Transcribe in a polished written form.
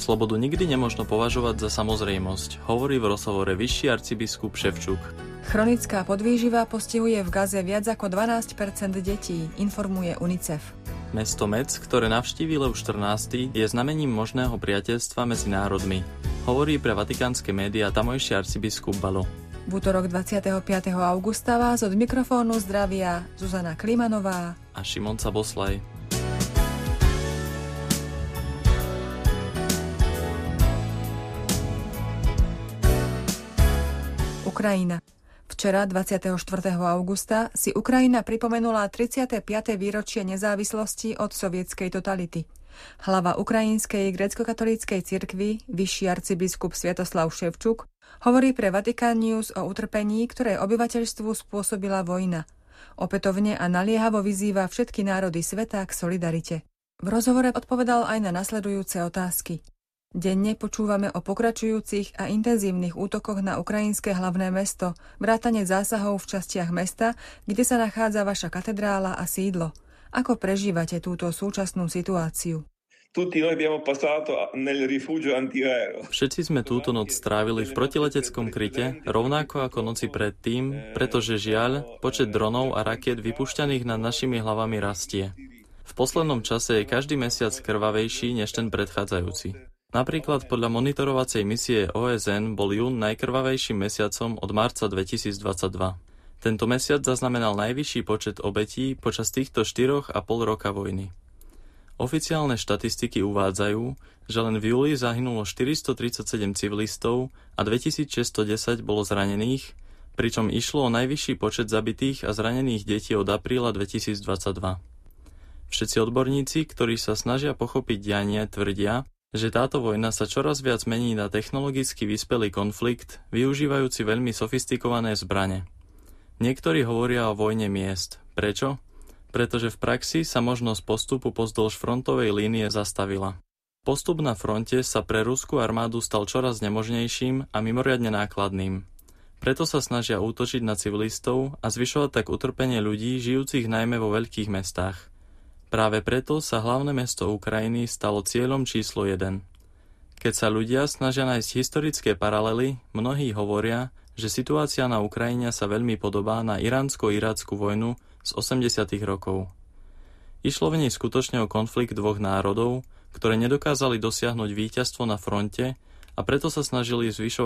Slobodu nikdy nemožno považovať za samozrejmosť, hovorí v rozhovore vyšší arcibiskup Ševčuk. Chronická podvýživa postihuje v Gaze viac ako 12% detí, informuje UNICEF. Mesto Metz, ktoré navštíví Lev 14., je znamením možného priateľstva medzi národmi, hovorí pre vatikánske médiá tamojší arcibiskup Balo. V útorok 25. augusta vás od mikrofónu zdravia Zuzana Klimanová a Šimon Caboslaj. Ukrajina. Včera, 24. augusta, si Ukrajina pripomenula 35. výročie nezávislosti od sovietskej totality. Hlava ukrajinskej gréckokatolíckej cirkvi, vyšší arcibiskup Sviatoslav Ševčuk, hovorí pre Vatikán News o utrpení, ktoré obyvateľstvu spôsobila vojna. Opätovne a naliehavo vyzýva všetky národy sveta k solidarite. V rozhovore odpovedal aj na nasledujúce otázky. Denne počúvame o pokračujúcich a intenzívnych útokoch na ukrajinské hlavné mesto, vrátane zásahov v častiach mesta, kde sa nachádza vaša katedrála a sídlo. Ako prežívate túto súčasnú situáciu? Všetci sme túto noc strávili v protileteckom kryte, rovnako ako noci predtým, pretože žiaľ, počet dronov a rakiet vypúšťaných nad našimi hlavami rastie. V poslednom čase je každý mesiac krvavejší než ten predchádzajúci. Napríklad podľa monitorovacej misie OSN bol jún najkrvavejším mesiacom od marca 2022. Tento mesiac zaznamenal najvyšší počet obetí počas týchto 4,5 roka vojny. Oficiálne štatistiky uvádzajú, že len v júli zahynulo 437 civilistov a 2610 bolo zranených, pričom išlo o najvyšší počet zabitých a zranených detí od apríla 2022. Všetci odborníci, ktorí sa snažia pochopiť dianie, tvrdia, že táto vojna sa čoraz viac mení na technologicky vyspelý konflikt, využívajúci veľmi sofistikované zbrane. Niektorí hovoria o vojne miest. Prečo? Pretože v praxi sa možnosť postupu pozdĺž frontovej línie zastavila. Postup na fronte sa pre ruskú armádu stal čoraz nemožnejším a mimoriadne nákladným. Preto sa snažia útočiť na civilistov a zvyšovať tak utrpenie ľudí, žijúcich najmä vo veľkých mestách. Práve preto sa hlavné mesto Ukrajiny stalo cieľom číslo 1. Keď sa ľudia snažia nájsť historické paralely, mnohí hovoria, že situácia na Ukrajine sa veľmi podobá na iránsko-irackú vojnu z 80. rokov. Išlo v nej skutočne o konflikt dvoch národov, ktoré nedokázali dosiahnuť víťazstvo na fronte a preto sa snažili zvyšovať